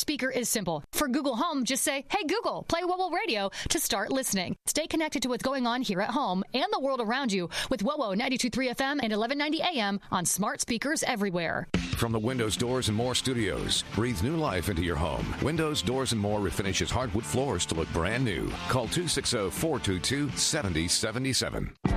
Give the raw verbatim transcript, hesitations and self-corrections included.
speaker is simple. For Google Home, just say, hey, Google, play WOWO Radio to start listening. Stay connected to what's going on here at home and the world around you with WOWO ninety-two point three F M and eleven ninety A M on smart speakers everywhere. From the Windows Doors and More studios, breathe new life into your home. Windows Doors and More refinishes hardwood floors to look brand new. Call two six zero, four two two, seven zero seven seven.